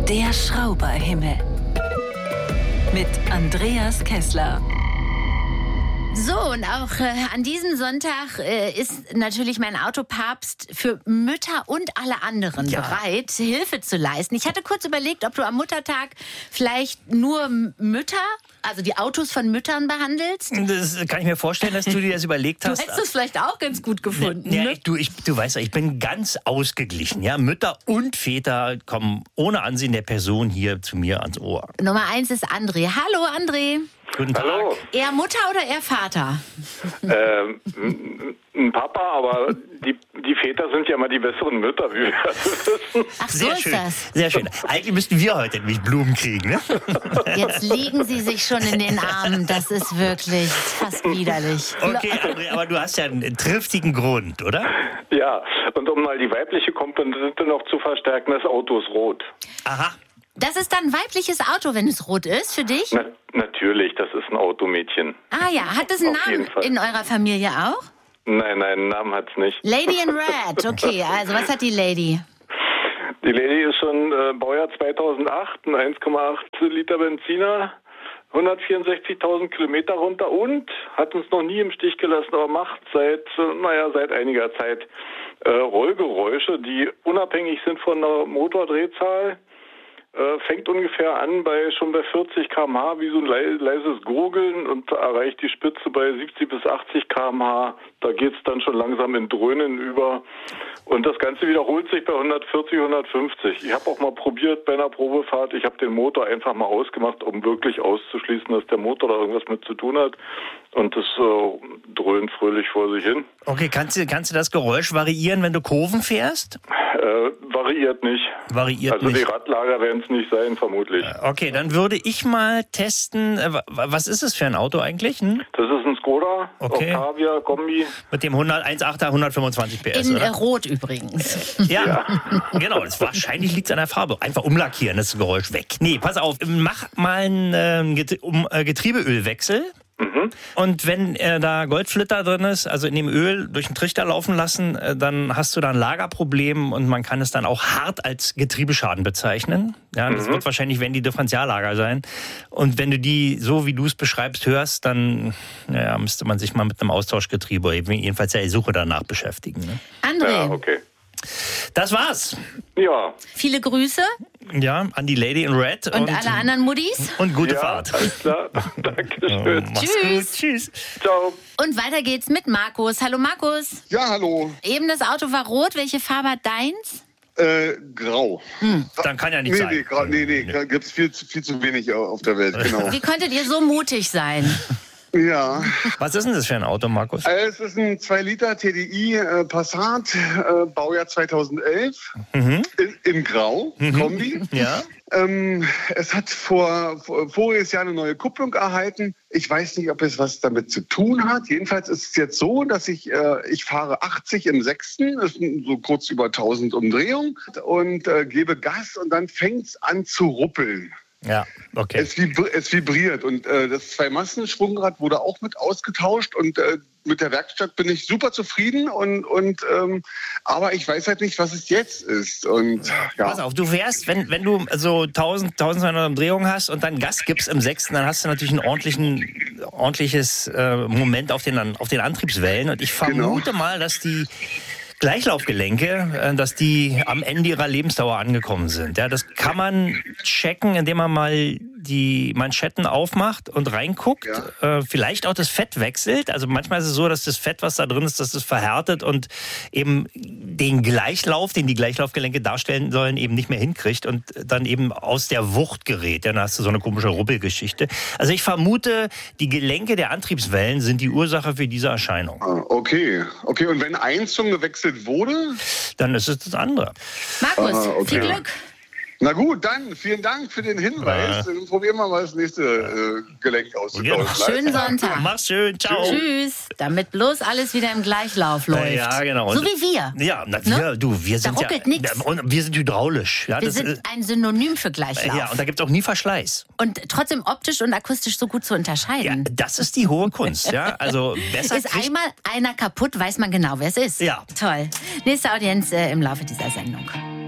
Der Schrauberhimmel. Mit Andreas Kessler. So, und auch an diesem Sonntag ist natürlich mein Autopapst für Mütter und alle anderen bereit, Hilfe zu leisten. Ich hatte kurz überlegt, ob du am Muttertag vielleicht nur Mütter, also die Autos von Müttern behandelst. Das kann ich mir vorstellen, dass du dir das überlegt hast. Du hättest es vielleicht auch ganz gut gefunden. Ja, ne? du weißt ja, ich bin ganz ausgeglichen. Ja? Mütter und Väter kommen ohne Ansehen der Person hier zu mir ans Ohr. Nummer 1 ist André. Hallo André. Guten Tag. Hallo. Eher Mutter oder eher Vater? Ein Papa, aber die Väter sind ja immer die besseren Mütter, wie wir wissen. Ach, so Sehr ist schön, das. sehr schön. Eigentlich müssten wir heute nämlich Blumen kriegen, ne? Jetzt liegen sie sich schon in den Armen. Das ist wirklich fast widerlich. Okay, André, aber du hast ja einen triftigen Grund, oder? Ja, und um mal die weibliche Komponente noch zu verstärken, das Auto ist rot. Aha. Das ist dann ein weibliches Auto, wenn es rot ist, für dich? Natürlich, das ist ein Automädchen. Ah ja, hat es einen Auf jeden Namen Fall. in eurer Familie auch? Nein, einen Namen hat's nicht. Lady in Red, okay, also was hat die Lady? Die Lady ist schon Baujahr 2008, ein 1,8 Liter Benziner, 164.000 Kilometer runter und hat uns noch nie im Stich gelassen, aber macht seit einiger Zeit Rollgeräusche, die unabhängig sind von der Motordrehzahl. Fängt ungefähr an schon bei 40 km/h wie so ein leises Gurgeln und erreicht die Spitze bei 70 bis 80 km/h. Da geht's dann schon langsam in Dröhnen über. Und das Ganze wiederholt sich bei 140, 150. Ich habe auch mal probiert bei einer Probefahrt. Ich habe den Motor einfach mal ausgemacht, um wirklich auszuschließen, dass der Motor da irgendwas mit zu tun hat. Und das dröhnt fröhlich vor sich hin. Okay, kannst du das Geräusch variieren, wenn du Kurven fährst? Variiert nicht. Variiert also nicht. Die Radlager werden es nicht sein, vermutlich. Okay, dann würde ich mal testen, was ist es für ein Auto eigentlich? Das ist ein Skoda, Okay. Octavia, Kombi. Mit dem 1.8er, 125 PS, In oder? Rot übrigens. Ja, genau. Wahrscheinlich liegt es an der Farbe. Einfach umlackieren, das Geräusch weg. Nee, pass auf, mach mal einen Getriebeölwechsel. Und wenn da Goldflitter drin ist, also in dem Öl durch den Trichter laufen lassen, dann hast du da ein Lagerproblem und man kann es dann auch hart als Getriebeschaden bezeichnen. Ja, das wird wahrscheinlich, wenn die Differentiallager sein. Und wenn du die, so wie du es beschreibst, hörst, dann müsste man sich mal mit einem Austauschgetriebe, jedenfalls der Suche danach beschäftigen. Ne? André, Ja, okay. Das war's. Ja, viele Grüße Ja, an die Lady in Red. und alle anderen Muddis. Und gute ja, Fahrt. alles klar. Dankeschön. Mach's Tschüss. gut. Tschüss. Ciao. Und weiter geht's mit Markus. Hallo Markus. Ja, hallo. Eben das Auto war rot. Welche Farbe hat deins? Grau. Dann kann ja nicht sein. Gibt's viel zu wenig auf der Welt, genau. Wie konntet ihr so mutig sein? Ja, Was ist denn das für ein Auto, Markus? es ist ein 2 Liter TDI Passat, Baujahr 2011, in Grau, Kombi. Ja. Es hat voriges Jahr eine neue Kupplung erhalten. Ich weiß nicht, ob es was damit zu tun hat. Jedenfalls ist es jetzt so, dass ich fahre 80 im 6., das sind so kurz über 1000 Umdrehungen und gebe Gas und dann fängt es an zu ruppeln. Ja, okay. Es vibriert und das 2-Masten-Schwungrad wurde auch mit ausgetauscht und mit der Werkstatt bin ich super zufrieden aber ich weiß halt nicht, was es jetzt ist. Und Pass auf, du fährst, wenn du so 1200 Umdrehungen hast und dann Gas gibst im 6., dann hast du natürlich ein ordentliches Moment auf den Antriebswellen und ich vermute mal, dass die Gleichlaufgelenke, dass die am Ende ihrer Lebensdauer angekommen sind. Ja, das kann man checken, indem man mal die Manschetten aufmacht und reinguckt. Ja. Vielleicht auch das Fett wechselt. Also manchmal ist es so, dass das Fett, was da drin ist, dass das verhärtet und eben den Gleichlauf, den die Gleichlaufgelenke darstellen sollen, eben nicht mehr hinkriegt und dann eben aus der Wucht gerät. Ja, dann hast du so eine komische Ruppelgeschichte. Also ich vermute, die Gelenke der Antriebswellen sind die Ursache für diese Erscheinung. okay. Und wenn eins schon gewechselt wurde? Dann ist es das andere. Markus, okay. viel Glück. Na gut, dann vielen Dank für den Hinweis. Dann probieren wir mal das nächste Gelenk auszutauschen. Schönen Sonntag. Mach's schön, ciao. Tschüss. Damit bloß alles wieder im Gleichlauf läuft. Ja, genau. So wie wir. Ja, wir sind ruckelt nix. und wir sind hydraulisch. Ja, Wir das sind ist, ein Synonym für Gleichlauf. ja, und da gibt's auch nie Verschleiß. Und trotzdem optisch und akustisch so gut zu Ja, unterscheiden. das ist die hohe Kunst. Ja, also besser Ist kriegt- einmal einer kaputt, weiß man genau, wer es ist. Ja. Toll. Nächste Audienz im Laufe dieser Sendung.